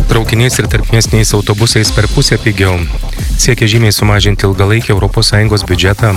Traukiniais ir tarpmiestiniais autobusais per pusę pigiau. Siekia žymiai sumažinti ilgalaikį ES biudžetą.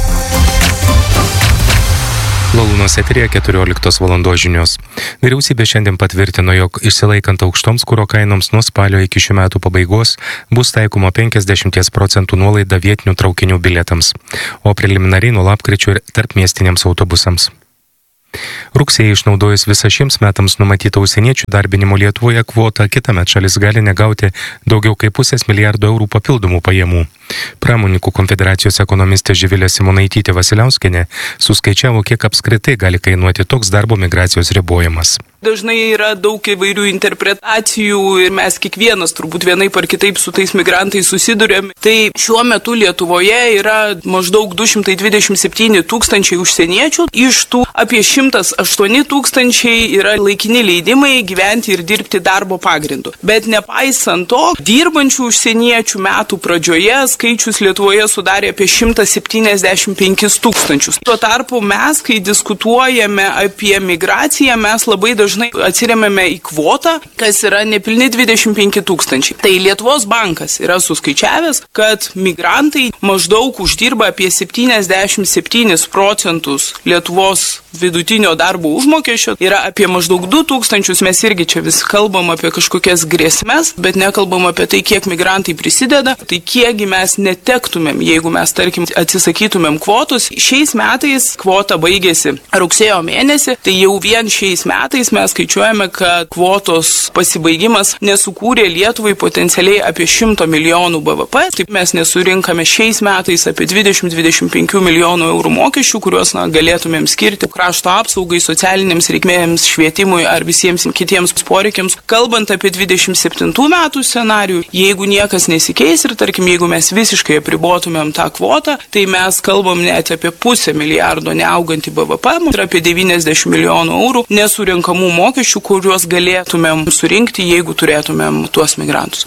Lalūnos eteryje 14 valandos žinios. Vyriausybė šiandien patvirtino, jog išsilaikant aukštoms kuro kainoms nuo spalio iki šių metų pabaigos bus taikoma 50% nuolaida vietinių traukinių bilietams, o preliminariai nuo lapkričio ir tarpmiestiniams autobusams. Rugsėjį išnaudojus visą šiems metams numatytą užsieniečių darbinimo Lietuvoje kvotą, kitąmet šalis gali negauti daugiau kaip $500 milijardo papildomų pajamų. Pramonininkų konfederacijos ekonomistė Živilė Simonaitytė Vasiliauskienė suskaičiavo, kiek apskritai gali kainuoti toks darbo migracijos ribojimas. Dažnai yra daug įvairių interpretacijų ir mes kiekvienas turbūt vienaip ar kitaip su tais migrantais susidurėm. Tai šiuo metu Lietuvoje yra maždaug 227 tūkstančiai užsieniečių, iš tų apie 108 tūkstančiai yra laikini leidimai gyventi ir dirbti darbo pagrindu. Bet nepaisant to, dirbančių užsieniečių metų pradžioje skaičius Lietuvoje sudarė apie 175 tūkstančius. Tuo tarpu mes, kai diskutuojame apie migraciją, mes labai dažnai atsiremiame į kvotą, kas yra nepilni 25 tūkstančiai. Tai Lietuvos bankas yra suskaičiavęs, kad migrantai maždaug uždirba apie 77% Lietuvos vidutinio darbo užmokesčio, yra apie maždaug 2000, mes irgi čia vis kalbam apie kažkokias grėsmes, bet nekalbam apie tai, kiek migrantai prisideda, tai kiekgi mes netektumėm, jeigu mes, tarkim, atsisakytumėm kvotus. Šiais metais kvota baigėsi rugsėjo mėnesį, tai jau vien šiais metais mes skaičiuojame, kad kvotos pasibaigimas nesukūrė Lietuvai potencialiai apie 100 milijonų BVP, taip mes nesurinkame šiais metais apie 20-25 milijonų eurų mokesčių, kuriuos galėtumėm skirti krašto apsaugai, socialinėms reikmėms, švietimui ar visiems kitiems poreikiams. Kalbant apie 27 metų scenarijų, jeigu niekas nesikeis ir, tarkim, jeigu mes visiškai apribotumėm tą kvotą, tai mes kalbam net apie $500 milijardo neaugantį BVP ir apie 90 milijonų eurų nesurinkamų mokesčių, kuriuos galėtumėm surinkti, jeigu turėtumėm tuos migrantus.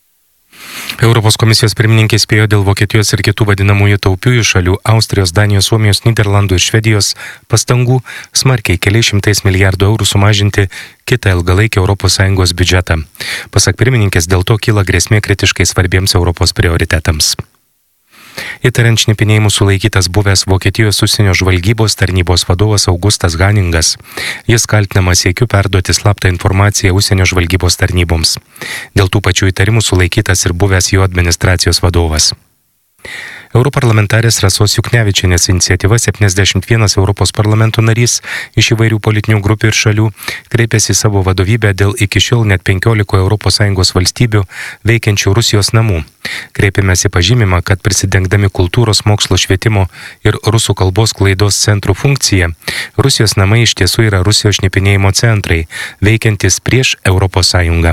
Europos komisijos pirmininkė spėjo dėl Vokietijos ir kitų vadinamųjų taupiųjų šalių – Austrijos, Danijos, Suomijos, Nyderlandų ir Švedijos – pastangų smarkiai keliais šimtais milijardų eurų sumažinti kitą ilgalaikį ES biudžetą. Pasak pirmininkės, dėl to kyla grėsmė kritiškai svarbiems Europos prioritetams. Įtariant šnipinėjimu sulaikytas buvęs Vokietijos užsienio žvalgybos tarnybos vadovas Augustas Haningas. Jis kaltinamas siekiu perduoti slaptą informaciją užsienio žvalgybos tarnyboms. Dėl tų pačių įtarimų sulaikytas ir buvęs jo administracijos vadovas. Europarlamentarės Rasos Juknevičienės iniciatyva 71 Europos parlamento narys iš įvairių politinių grupių ir šalių kreipėsi į savo vadovybę dėl iki šiol net 15 ES valstybių veikiančių Rusijos namų. Kreipėmės į pažymimą, kad prisidengdami kultūros, mokslo, švietimo ir rusų kalbos klaidos centrų funkciją, Rusijos namai iš tiesų yra Rusijos šnipinėjimo centrai, veikiantis prieš ES.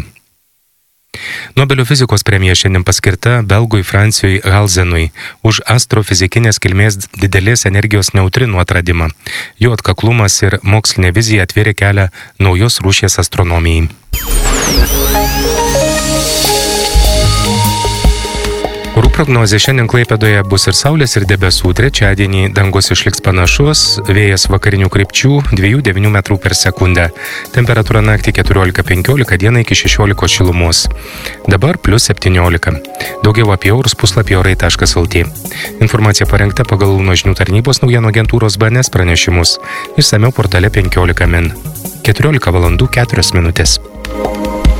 Nobelio fizikos premija šiandien paskirta belgui Francijui Halzenui už astrofizikinės kilmės didelės energijos neutrinų atradimą. Jo atkaklumas ir mokslinė vizija atvėrė kelią naujos rūšies astronomijai. Orų prognozė šiandien Klaipėdoje bus ir saulės, ir debesų. Trečiadienį dangus išliks panašus, vėjas vakarinių krypčių 2–9 metrų per sekundę. Temperatūra naktį 14–15, dieną iki 16 šilumos. Dabar +17. Daugiau apie orus puslapyje orai.lt. Informacija parengta pagal Launo žinių tarnybos naujienų agentūros BNS pranešimus. Išsamiau portale 15 min. 14 valandų 4 minutės.